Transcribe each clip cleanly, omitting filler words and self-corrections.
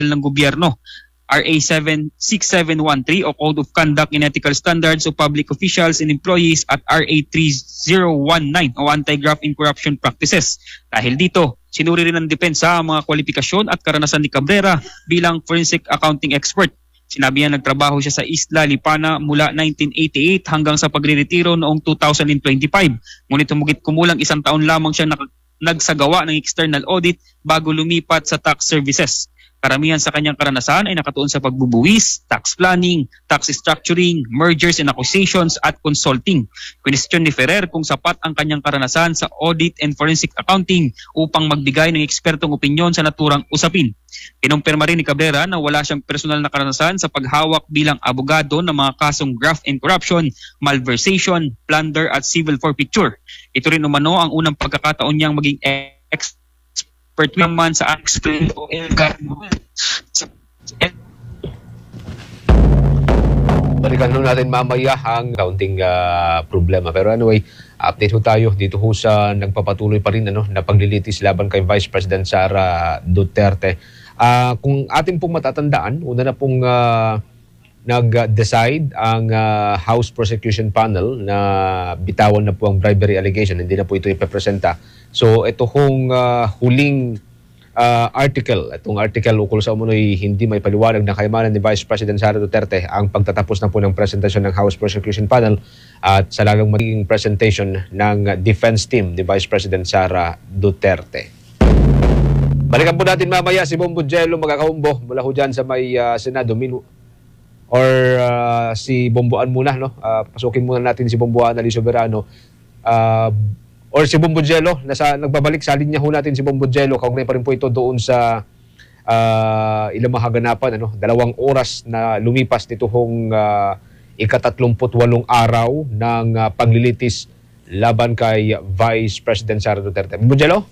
ng gobyerno. RA 6713 o Code of Conduct and Ethical Standards of Public Officials and Employees at RA 3019 o Anti-Graft and Corruption Practices. Dahil dito, sinuri rin ng depensa ang mga kwalifikasyon at karanasan ni Cabrera bilang forensic accounting expert. Sinabi niya nagtrabaho siya sa Isla Lipana mula 1988 hanggang sa pagreretiro noong 2025. Ngunit humigit kumulang 1 taon lamang siya nagsagawa ng external audit bago lumipat sa tax services. Karamihan sa kanyang karanasan ay nakatuon sa pagbubuwis, tax planning, tax structuring, mergers and acquisitions at consulting. Question ni Ferrer kung sapat ang kanyang karanasan sa audit and forensic accounting upang magbigay ng ekspertong opinyon sa naturang usapin. Kinumpirma rin ni Cabrera na wala siyang personal na karanasan sa paghawak bilang abogado ng mga kasong graft and corruption, malversation, plunder at civil forfeiture. Ito rin umano ang unang pagkakataon niyang maging expert naman sa unexplained o balikan natin mamaya ang counting problema. Pero anyway, update ho tayo dito ho sa nagpapatuloy pa rin na paglilitis laban kay Vice President Sara Duterte. Kung atin pong matatandaan, una na pong nag-decide ang House Prosecution Panel na bitawan na po ang bribery allegation. Hindi na po ito ipepresenta. So ito hong huling itong article ukol sa umunoy hindi may paliwanag na kayamanan ni Vice President Sara Duterte ang pagtatapos na po ng presentasyon ng House Prosecution Panel at sa lagang magiging presentation ng defense team ni Vice President Sara Duterte. Balikan po natin mamaya si Bombo Jello magkakaumbo mula ho dyan sa may Senado. Si Bomboan muna, no? Pasukin muna natin si Bomboan Ali Soberano. Or si Bombo Jello, nagbabalik sa linya ho natin si Bombo Jello. Kaugnay pa rin po ito doon sa ilang mahaganapan. 2 oras na lumipas nito hong ika-38 araw ng paglilitis laban kay Vice President Sara Duterte. Bombo Jello?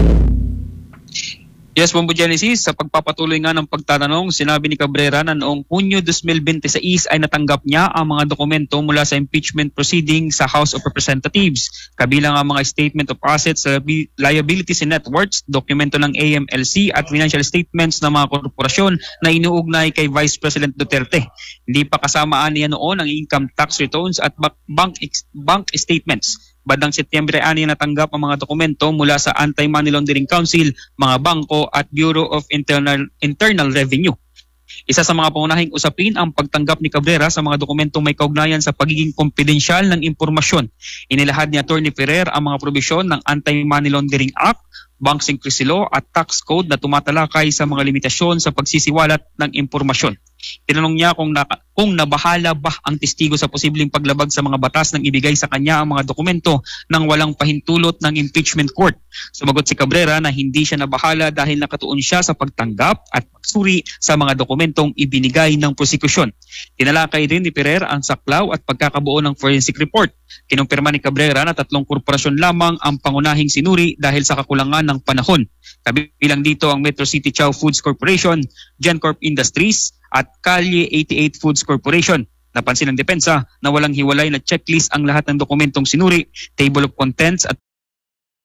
Yes, Bombo Genesis, sa pagpapatuloy nga ng pagtatanong, sinabi ni Cabrera na noong Hunyo 2026 ay natanggap niya ang mga dokumento mula sa impeachment proceeding sa House of Representatives. Kabilang ang mga statement of assets, liabilities and net worths, dokumento ng AMLC at financial statements ng mga korporasyon na inuugnay kay Vice President Duterte. Hindi pa kasamaan niya noon ang income tax returns at bank statements. Bandang Setyembre 6 natanggap ang mga dokumento mula sa Anti-Money Laundering Council, mga bangko at Bureau of Internal Revenue. Isa sa mga pangunahing usapin ang pagtanggap ni Cabrera sa mga dokumentong may kaugnayan sa pagiging kompidensyal ng impormasyon. Inilahad ni Atty. Ferrer ang mga probisyon ng Anti-Money Laundering Act, Bank Secrecy Law at Tax Code na tumatalakay sa mga limitasyon sa pagsisiwalat ng impormasyon. Tinanong niya kung nabahala ba ang testigo sa posibleng paglabag sa mga batas nang ibigay sa kanya ang mga dokumento nang walang pahintulot ng impeachment court. Sumagot si Cabrera na hindi siya nabahala dahil nakatuon siya sa pagtanggap at pagsuri sa mga dokumentong ibinigay ng prosekusyon. Tinalakay rin ni Ferrer ang saklaw at pagkakabuo ng forensic report. Kinumpirma ni Cabrera na 3 korporasyon lamang ang pangunahing sinuri dahil sa kakulangan ng panahon. Kabilang dito ang Metro City Chow Foods Corporation, GenCorp Industries at Calle 88 Foods Corporation. Napansin ng depensa na walang hiwalay na checklist ang lahat ng dokumentong sinuri, table of contents at